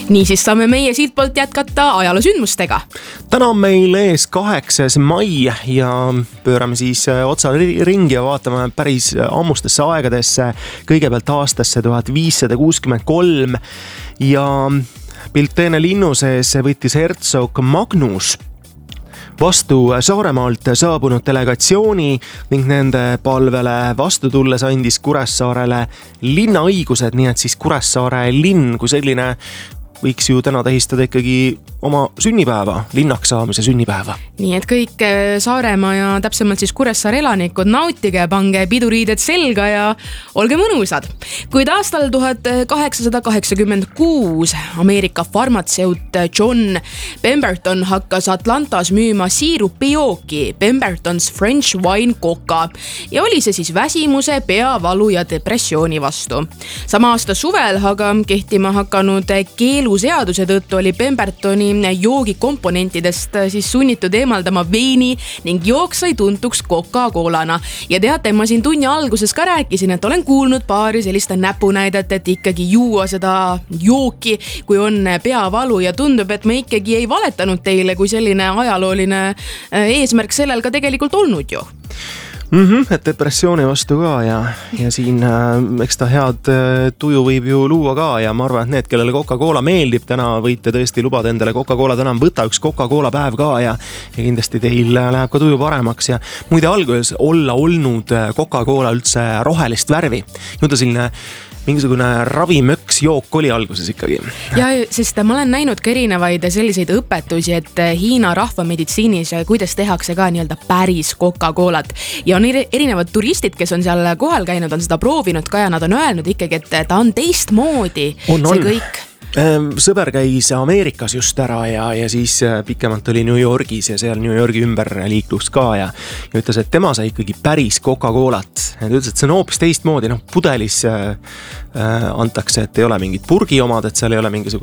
Niisiis saame meie siitpoolt jätkata ajaloosündmustega. Täna on meil ees 8. mai ja pöörame siis otsa ringi ja vaatame päris ammustesse aegadesse, kõigepealt aastasse 1563 ja Piltene linnu sees võttis hertsog Magnus vastu Saaremaalt saabunud delegatsiooni ning nende palvele vastu tulles andis Kuressaarele linnaõigused, nii et siis Kuressaare linn kui selline võiks ju täna tähistada ikkagi oma sünnipäeva, linnaks saamise sünnipäeva. Nii et kõik Saaremaa ja täpsemalt siis Kuressaare elanikud nautige, pange piduriided selga ja olge mõnusad. Kuid aastal 1886 Ameerika farmatseut John Pemberton hakkas Atlantas müüma siirupijooki Pemberton's French Wine Coca ja oli see siis väsimuse, peavalu ja depressiooni vastu. Sama aasta suvel aga kehtima hakanud keeluseaduse tõttu oli Pembertoni joogikomponentidest siis sunnitud eemaldama veini ning jook sai tuntuks Coca-Colana. Ja teate, ma siin tunni alguses ka rääkisin, et olen kuulnud paari selliste näpunäidet, et ikkagi juua seda jooki, kui on peavalu ja tundub, et me ikkagi ei valetanud teile, kui selline ajalooline eesmärk sellel ka tegelikult olnud ju. Et depressiooni vastu ka ja siin eks ta head tuju võib ju luua ka ja ma arvan, et need, kellele Coca-Cola meeldib, täna võite tõesti lubada endale Coca-Cola, täna võta üks Coca-Cola päev ka ja kindlasti teil läheb ka tuju paremaks ja muide alguses olla olnud Coca-Cola üldse rohelist värvi. Ju ta selline mingisugune ravimöks jook oli alguses ikkagi. Ja sest ma olen näinud ka erinevaid selliseid õpetusi, et Hiina rahvameditsiinis, kuidas tehakse ka nii-öelda päris Coca-Colat. Ja on erinevad turistid, kes on seal kohal käinud, on seda proovinud ka ja nad on öelnud ikkagi, et ta on teistmoodi. See kõik. Sõber käis Ameerikas just ära ja siis pikemalt oli New Yorgis ja seal New Yorgi ümber liiklus ka ja ütles, et tema sai ikkagi päris Coca-Colat. Ta ütles, et see on hoopis teistmoodi, pudelis antakse, et ei ole mingid purgi omad, et seal ei ole mingisugune